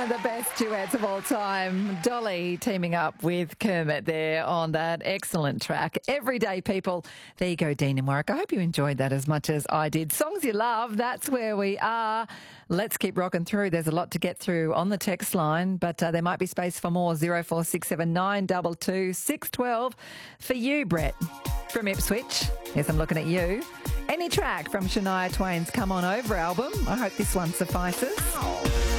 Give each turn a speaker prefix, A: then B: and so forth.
A: of the best duets of all time. Dolly teaming up with Kermit there on that excellent track. Everyday People. There you go, Dean and Warwick. I hope you enjoyed that as much as I did. Songs you love, that's where we are. Let's keep rocking through. There's a lot to get through on the text line, but there might be space for more. 0467 922 612 for you, Brett, from Ipswich. Yes, I'm looking at you. Any track from Shania Twain's Come On Over album. I hope this one suffices.